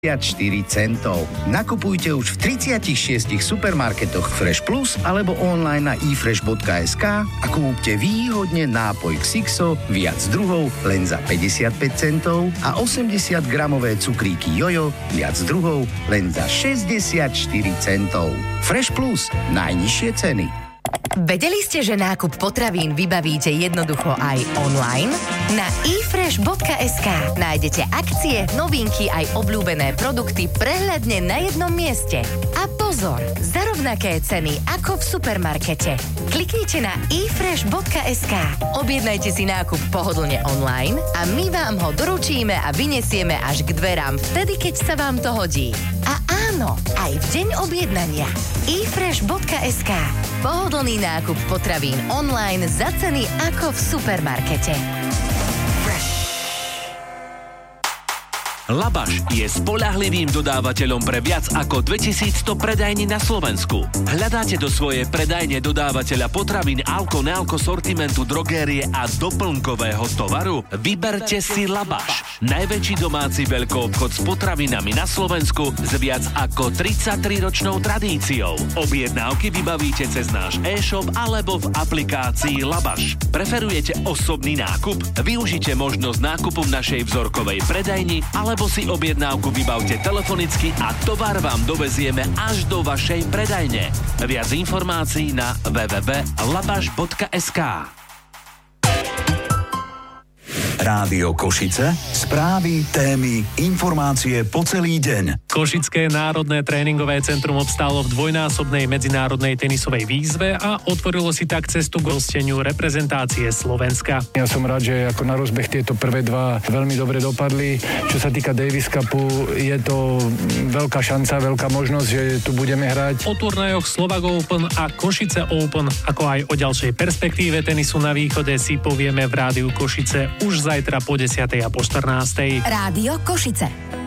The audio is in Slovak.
centov. Nakupujte už v 36 supermarketoch Fresh Plus alebo online na ifresh.sk a kúpte výhodne nápoj Xixo viac druhov len za 55 centov a 80-gramové cukríky Jojo viac druhov len za 64 centov. Fresh Plus. Najnižšie ceny. Vedeli ste, že nákup potravín vybavíte jednoducho aj online? Na ifresh.sk nájdete akcie, novinky aj obľúbené produkty prehľadne na jednom mieste. A pozor, za rovnaké ceny ako v supermarkete. Kliknite na ifresh.sk, objednajte si nákup pohodlne online a my vám ho doručíme a vyniesieme až k dverám vtedy, keď sa vám to hodí. A áno, aj v deň objednania. ifresh.sk. Pohodlný nákup potravín online za ceny ako v supermarkete. Labaš je spoľahlivým dodávateľom pre viac ako 2100 predajní na Slovensku. Hľadáte do svojej predajne dodávateľa potravín alko-nealko sortimentu drogérie a doplnkového tovaru? Vyberte si Labaš. Najväčší domáci veľkoobchod s potravinami na Slovensku s viac ako 33-ročnou tradíciou. Objednávky vybavíte cez náš e-shop alebo v aplikácii Labaš. Preferujete osobný nákup? Využite možnosť nákupu v našej vzorkovej predajni alebo si objednávku vybavte telefonicky a tovar vám dovezieme až do vašej predajne. Viac informácií na www.labaš.sk. Rádio Košice, správy, témy, informácie po celý deň. Košické národné tréningové centrum obstálo v dvojnásobnej medzinárodnej tenisovej výzve a otvorilo si tak cestu k hosteniu reprezentácie Slovenska. Ja som rád, že ako na rozbeh tieto prvé dva veľmi dobre dopadli. Čo sa týka Davis Cupu, je to veľká šanca, veľká možnosť, že tu budeme hrať. O turnajoch Slovak Open a Košice Open, ako aj o ďalšej perspektíve tenisu na východe si povieme v Rádiu Košice už zajtra po 10. a po 14. Rádio Košice.